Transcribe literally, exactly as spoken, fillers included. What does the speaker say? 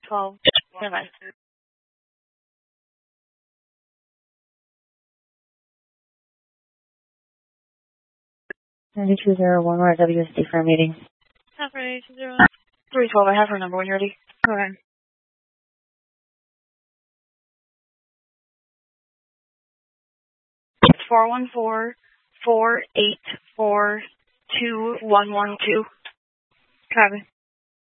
twelve. Bye-bye. ninety-two zero one, we're at W S D for a meeting. Half for ninety-two zero. three twelve, I have her number when you're ready. Go ahead. It's four one four, four eight four, two one one two. Copy.